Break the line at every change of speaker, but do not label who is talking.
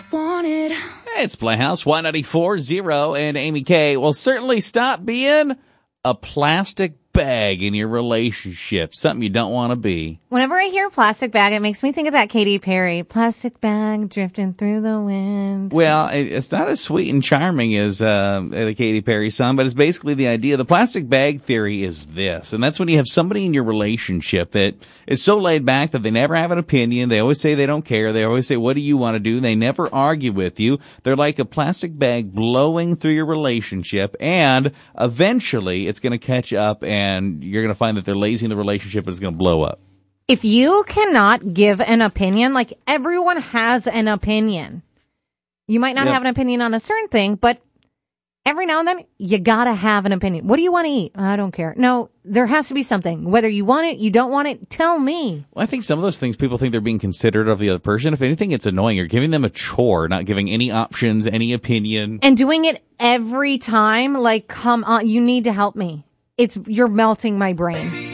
wanted.
Hey, it's Playhouse 194.0 and Amy K. Will certainly stop being a plastic bag in your relationship. Something you don't want to be.
Whenever I hear plastic bag, it makes me think of that Katy Perry. Plastic bag drifting through the wind.
Well, it's not as sweet and charming as the Katy Perry song, but it's basically the idea. The plastic bag theory is this, and that's when you have somebody in your relationship that is so laid back that they never have an opinion. They always say they don't care. They always say, what do you want to do? They never argue with you. They're like a plastic bag blowing through your relationship, and eventually it's going to catch up, and you're going to find that they're lazy in the relationship, and it's going to blow up.
If you cannot give an opinion, like everyone has an opinion. You might not have an opinion on a certain thing, but every now and then you gotta have an opinion. What do you want to eat? I don't care. No, there has to be something. Whether you want it, you don't want it, tell me.
Well, I think some of those things people think they're being considerate of the other person. If anything, it's annoying. You're giving them a chore, not giving any options, any opinion.
And doing it every time, like, come on, you need to help me. You're melting my brain.